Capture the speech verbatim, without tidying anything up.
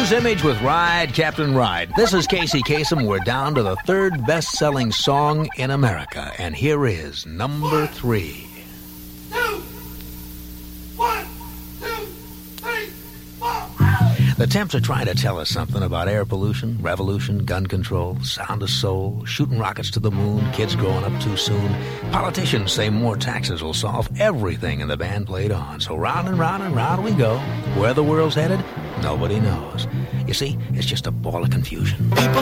Here's Image with Ride, Captain Ride. This is Casey Kasem. We're down to the third best-selling song in America, and here is number three. The Temps are trying to tell us something about air pollution, revolution, gun control, sound of soul, shooting rockets to the moon, kids growing up too soon. Politicians say more taxes will solve everything, and the band played on. So round and round and round we go. Where the world's headed, nobody knows. You see, it's just a ball of confusion. People